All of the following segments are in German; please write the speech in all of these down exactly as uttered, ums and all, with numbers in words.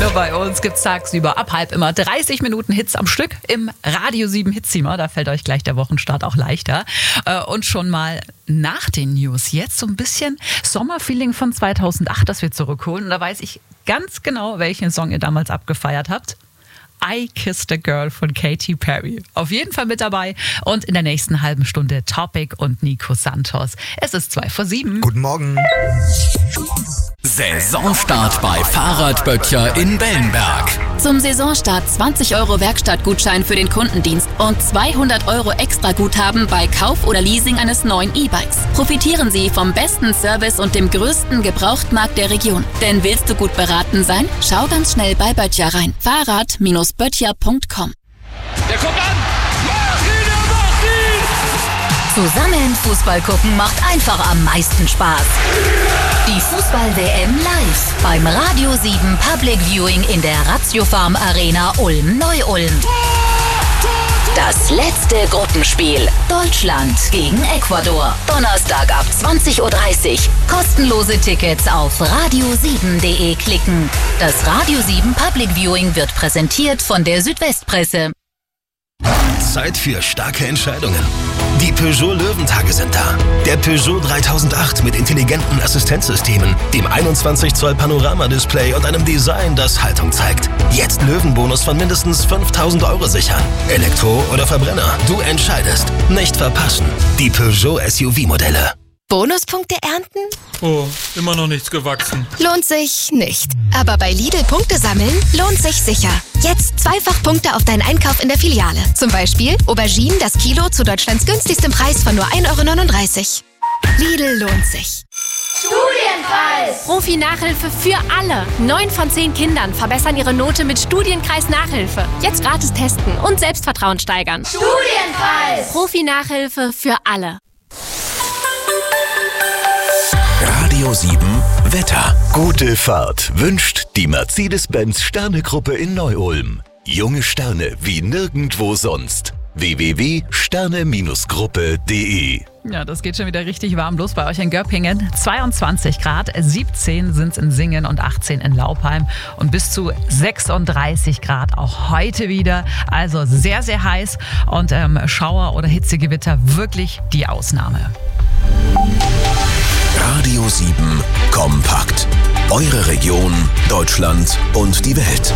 Uhr bei uns gibt's tagsüber ab halb immer dreißig Minuten Hits am Stück im Radio sieben Hitzimmer. Da fällt euch gleich der Wochenstart auch leichter. Und schon mal nach den News jetzt so ein bisschen Sommerfeeling von zweitausendacht, das wir zurückholen. Und da weiß ich ganz genau, welchen Song ihr damals abgefeiert habt. I Kissed a Girl von Katy Perry. Auf jeden Fall mit dabei. Und in der nächsten halben Stunde Topic und Nico Santos. Es ist zwei vor sieben. Guten Morgen. Saisonstart bei Fahrradböttcher in Bellenberg. Zum Saisonstart zwanzig Euro Werkstattgutschein für den Kundendienst und zweihundert Euro Extraguthaben bei Kauf oder Leasing eines neuen E-Bikes. Profitieren Sie vom besten Service und dem größten Gebrauchtmarkt der Region. Denn willst du gut beraten sein? Schau ganz schnell bei Böttcher rein. Fahrrad Böttcher punkt com. Der kommt an! Mach ihn, er macht ihn! Zusammen Fußball gucken macht einfach am meisten Spaß. Die Fußball-W M live beim Radio sieben Public Viewing in der Ratiofarm Arena Ulm-Neu-Ulm. Das letzte Gruppenspiel. Deutschland gegen Ecuador. Donnerstag ab zwanzig Uhr dreißig. Kostenlose Tickets auf radio sieben punkt de klicken. Das Radio sieben Public Viewing wird präsentiert von der Südwestpresse. Zeit für starke Entscheidungen. Die Peugeot Löwentage sind da. Der Peugeot dreitausendacht mit intelligenten Assistenzsystemen, dem einundzwanzig Zoll Panorama-Display und einem Design, das Haltung zeigt. Jetzt Löwenbonus von mindestens fünftausend Euro sichern. Elektro oder Verbrenner, du entscheidest. Nicht verpassen. Die Peugeot S U V-Modelle. Bonuspunkte ernten? Oh, immer noch nichts gewachsen. Lohnt sich nicht. Aber bei Lidl Punkte sammeln lohnt sich sicher. Jetzt zweifach Punkte auf deinen Einkauf in der Filiale. Zum Beispiel Auberginen das Kilo zu Deutschlands günstigstem Preis von nur ein Euro neununddreißig. Lidl lohnt sich. Studienkreis! Profi-Nachhilfe für alle. Neun von zehn Kindern verbessern ihre Note mit Studienkreis-Nachhilfe. Jetzt gratis testen und Selbstvertrauen steigern. Studienkreis! Profi-Nachhilfe für alle. Radio sieben Wetter. Gute Fahrt wünscht die Mercedes-Benz Sterne-Gruppe in Neu-Ulm. Junge Sterne wie nirgendwo sonst. w w w punkt sterne Gruppe punkt de. Ja, das geht schon wieder richtig warm los bei euch in Göppingen. zweiundzwanzig Grad, siebzehn sind es in Singen und achtzehn in Laupheim und bis zu sechsunddreißig Grad auch heute wieder. Also sehr, sehr heiß und ähm, Schauer oder Hitzegewitter wirklich die Ausnahme. Radio sieben Kompakt. Eure Region, Deutschland und die Welt.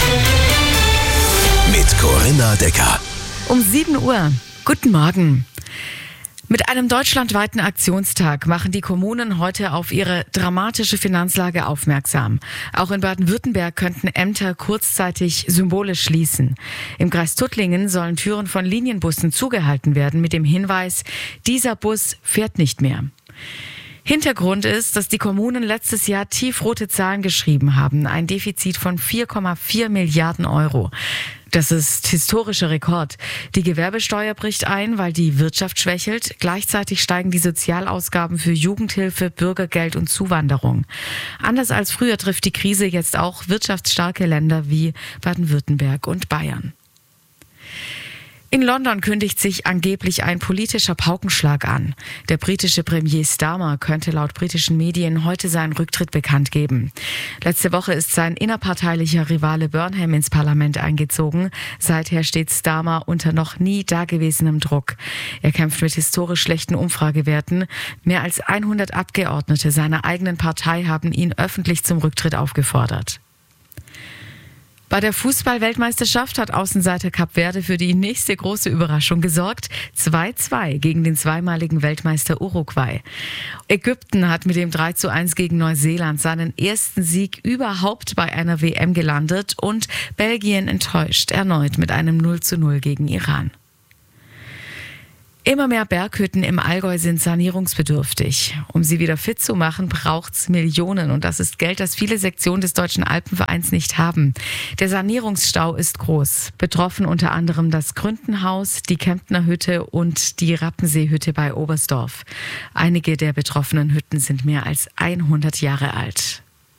Mit Corinna Decker. Um sieben Uhr. Guten Morgen. Mit einem deutschlandweiten Aktionstag machen die Kommunen heute auf ihre dramatische Finanzlage aufmerksam. Auch in Baden-Württemberg könnten Ämter kurzzeitig symbolisch schließen. Im Kreis Tuttlingen sollen Türen von Linienbussen zugehalten werden mit dem Hinweis, dieser Bus fährt nicht mehr. Hintergrund ist, dass die Kommunen letztes Jahr tiefrote Zahlen geschrieben haben. Ein Defizit von vier Komma vier Milliarden Euro. Das ist historischer Rekord. Die Gewerbesteuer bricht ein, weil die Wirtschaft schwächelt. Gleichzeitig steigen die Sozialausgaben für Jugendhilfe, Bürgergeld und Zuwanderung. Anders als früher trifft die Krise jetzt auch wirtschaftsstarke Länder wie Baden-Württemberg und Bayern. In London kündigt sich angeblich ein politischer Paukenschlag an. Der britische Premier Starmer könnte laut britischen Medien heute seinen Rücktritt bekannt geben. Letzte Woche ist sein innerparteilicher Rivale Burnham ins Parlament eingezogen. Seither steht Starmer unter noch nie dagewesenem Druck. Er kämpft mit historisch schlechten Umfragewerten. Mehr als hundert Abgeordnete seiner eigenen Partei haben ihn öffentlich zum Rücktritt aufgefordert. Bei der Fußball-Weltmeisterschaft hat Außenseiter Kap Verde für die nächste große Überraschung gesorgt. zwei zu zwei gegen den zweimaligen Weltmeister Uruguay. Ägypten hat mit dem drei zu eins gegen Neuseeland seinen ersten Sieg überhaupt bei einer W M gelandet und Belgien enttäuscht erneut mit einem null zu null gegen Iran. Immer mehr Berghütten im Allgäu sind sanierungsbedürftig. Um sie wieder fit zu machen, braucht's Millionen. Und das ist Geld, das viele Sektionen des Deutschen Alpenvereins nicht haben. Der Sanierungsstau ist groß. Betroffen unter anderem das Gründenhaus, die Kemptner Hütte und die Rappenseehütte bei Oberstdorf. Einige der betroffenen Hütten sind mehr als hundert Jahre alt.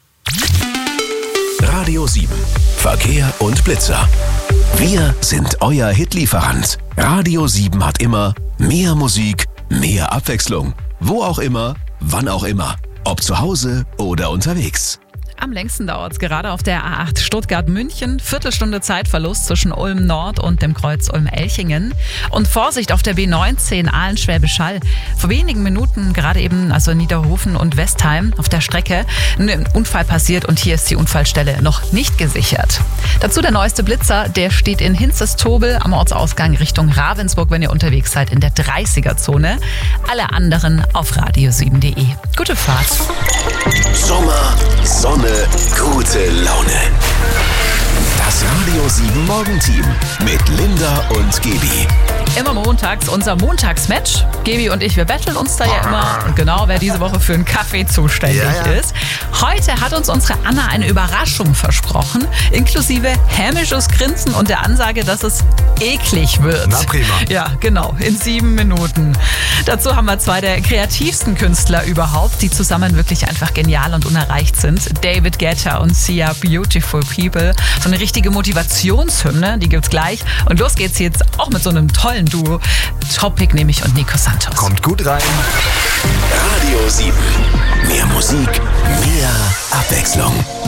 Radio sieben. Verkehr und Blitzer. Wir sind euer Hitlieferant. Radio sieben hat immer mehr Musik, mehr Abwechslung. Wo auch immer, wann auch immer. Ob zu Hause oder unterwegs. Am längsten dauert es gerade auf der A acht Stuttgart-München. Viertelstunde Zeitverlust zwischen Ulm Nord und dem Kreuz Ulm-Elchingen. Und Vorsicht auf der B neunzehn Aalen-Schwäbisch Hall. Vor wenigen Minuten gerade eben, also in Niederhofen und Westheim auf der Strecke, ein Unfall passiert und hier ist die Unfallstelle noch nicht gesichert. Dazu der neueste Blitzer, der steht in Hinzes-Tobel am Ortsausgang Richtung Ravensburg, wenn ihr unterwegs seid, in der dreißiger-Zone. Alle anderen auf radio sieben punkt de. Gute Fahrt. Sommer, Sonne, gute Laune. Das Radio sieben Morgenteam mit Linda und Gebi. Immer montags unser Montagsmatch. Gebi und ich, wir betteln uns da ja immer. Und genau, wer diese Woche für einen Kaffee zuständig ja, ja. ist. Heute hat uns unsere Anna eine Überraschung versprochen, inklusive hämisches Grinsen und der Ansage, dass es eklig wird. Na prima. Ja, genau, in sieben Minuten. Dazu haben wir zwei der kreativsten Künstler überhaupt, die zusammen wirklich einfach genial und unerreicht sind. David Guetta und Sia, Beautiful People. So eine richtige Motivationshymne, die gibt's gleich. Und los geht's jetzt auch mit so einem tollen Duo. Topic nämlich und Nico Santos. Kommt gut rein. Radio sieben. Mehr Musik, mehr Abwechslung.